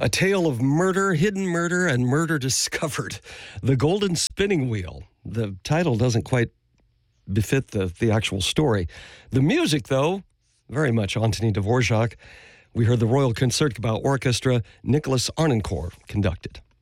A tale of murder, hidden murder, and murder discovered. The Golden Spinning Wheel. The title doesn't quite befit the actual story. The music, though, very much Antonin Dvorak. We heard the Royal Concertgebouw Orchestra, Nicholas Arnoncourt conducted.